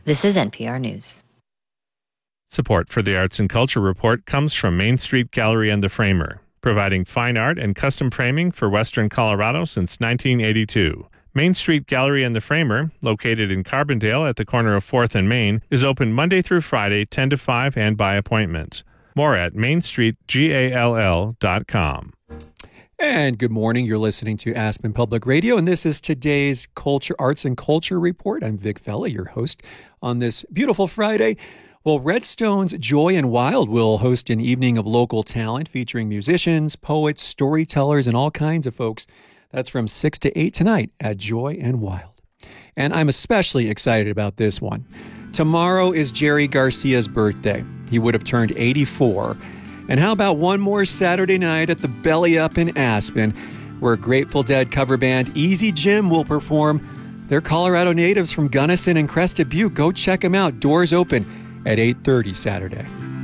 This is NPR News. Support for the Arts and Culture Report comes from Main Street Gallery and the Framer, providing fine art and custom framing for Western Colorado since 1982. Main Street Gallery and the Framer, located in Carbondale at the corner of 4th and Main, is open Monday through Friday, 10 to 5 and by appointment. More at mainstreetgall.com. And good morning. You're listening to Aspen Public Radio, and this is today's Arts and Culture Report. I'm Vic Fella, your host on this beautiful Friday. Well, Redstone's Joy and Wild will host an evening of local talent featuring musicians, poets, storytellers, and all kinds of folks. That's from 6 to 8 tonight at Joy and Wild. And I'm especially excited about this one. Tomorrow is Jerry Garcia's birthday. He would have turned 84. And how about one more Saturday night at the Belly Up in Aspen, where Grateful Dead cover band Easy Jim will perform. They're Colorado natives from Gunnison and Crested Butte. Go check them out. Doors open at 8:30 Saturday.